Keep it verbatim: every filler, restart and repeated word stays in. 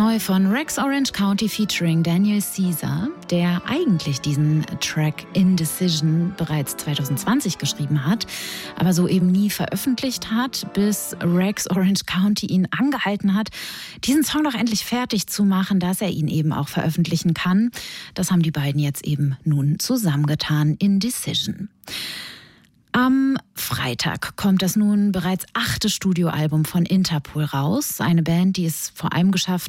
Neu von Rex Orange County featuring Daniel Caesar, der eigentlich diesen Track Indecision bereits zwanzig zwanzig geschrieben hat, aber so eben nie veröffentlicht hat, bis Rex Orange County ihn angehalten hat, diesen Song doch endlich fertig zu machen, dass er ihn eben auch veröffentlichen kann. Das haben die beiden jetzt eben nun zusammengetan, Indecision. Am Freitag kommt das nun bereits achte Studioalbum von Interpol raus. Eine Band, die es vor allem geschafft